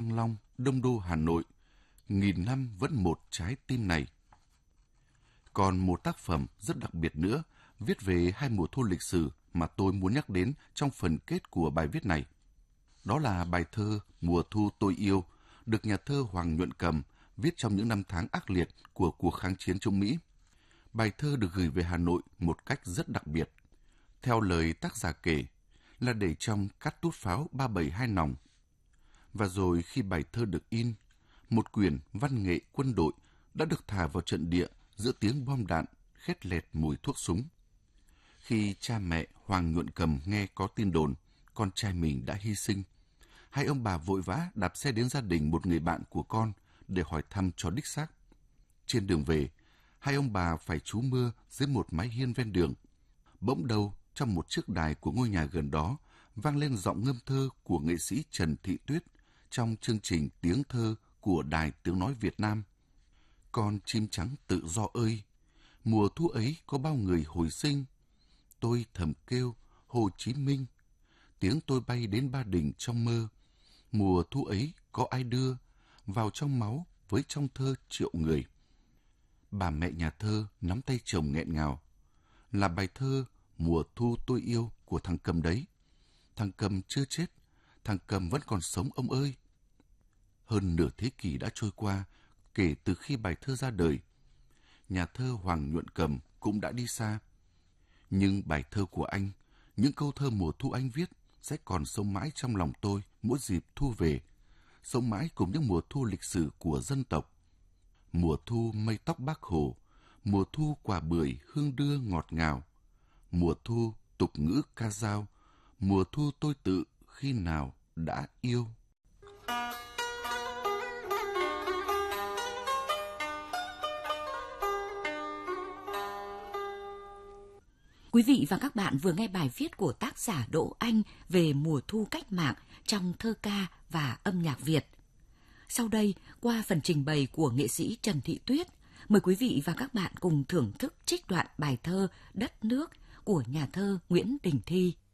Thăng Long, Đông Đô, Hà Nội, nghìn năm vẫn một trái tim này. Còn một tác phẩm rất đặc biệt nữa, viết về hai mùa thu lịch sử mà tôi muốn nhắc đến trong phần kết của bài viết này. Đó là bài thơ Mùa thu tôi yêu, được nhà thơ Hoàng Nhuận Cầm viết trong những năm tháng ác liệt của cuộc kháng chiến chống Mỹ. Bài thơ được gửi về Hà Nội một cách rất đặc biệt. Theo lời tác giả kể, là để trong cát tút pháo 372 nòng. Và rồi khi bài thơ được in, một quyển văn nghệ quân đội đã được thả vào trận địa giữa tiếng bom đạn khét lẹt mùi thuốc súng. Khi cha mẹ Hoàng Nhuận Cầm nghe có tin đồn con trai mình đã hy sinh, hai ông bà vội vã đạp xe đến gia đình một người bạn của con để hỏi thăm cho đích xác. Trên đường về, hai ông bà phải trú mưa dưới một mái hiên ven đường. Bỗng đâu, trong một chiếc đài của ngôi nhà gần đó, vang lên giọng ngâm thơ của nghệ sĩ Trần Thị Tuyết trong chương trình Tiếng Thơ của Đài Tiếng Nói Việt Nam. Con chim trắng tự do ơi, mùa thu ấy có bao người hồi sinh. Tôi thầm kêu Hồ Chí Minh, tiếng tôi bay đến Ba Đình trong mơ. Mùa thu ấy có ai đưa vào trong máu với trong thơ triệu người. Bà mẹ nhà thơ nắm tay chồng nghẹn ngào. Là bài thơ Mùa thu tôi yêu của thằng Cầm đấy. Thằng Cầm chưa chết, thằng Cầm vẫn còn sống ông ơi. Hơn nửa thế kỷ đã trôi qua kể từ khi bài thơ ra đời. Nhà thơ Hoàng Nhuận Cầm cũng đã đi xa. Nhưng bài thơ của anh, những câu thơ mùa thu anh viết sẽ còn sống mãi trong lòng tôi mỗi dịp thu về, sống mãi cùng những mùa thu lịch sử của dân tộc. Mùa thu mây tóc Bác Hồ, mùa thu quả bưởi hương đưa ngọt ngào, mùa thu tục ngữ ca dao, mùa thu tôi tự khi nào đã yêu. Quý vị và các bạn vừa nghe bài viết của tác giả Đỗ Anh về mùa thu cách mạng trong thơ ca và âm nhạc Việt. Sau đây, qua phần trình bày của nghệ sĩ Trần Thị Tuyết, mời quý vị và các bạn cùng thưởng thức trích đoạn bài thơ Đất nước của nhà thơ Nguyễn Đình Thi.